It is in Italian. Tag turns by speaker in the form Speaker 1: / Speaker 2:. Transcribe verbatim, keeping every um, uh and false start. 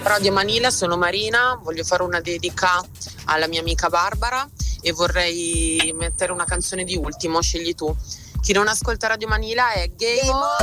Speaker 1: Radio Manila, sono Marina, voglio fare una dedica alla mia amica Barbara e vorrei mettere una canzone di Ultimo, scegli tu. Chi non ascolta Radio Manila è Game On!